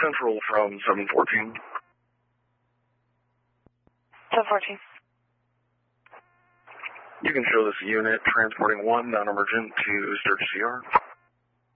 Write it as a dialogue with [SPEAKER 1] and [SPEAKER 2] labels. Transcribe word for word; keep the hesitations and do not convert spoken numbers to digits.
[SPEAKER 1] Central from seven fourteen.
[SPEAKER 2] seven fourteen.
[SPEAKER 1] You can show this unit transporting one non-emergent to search C R.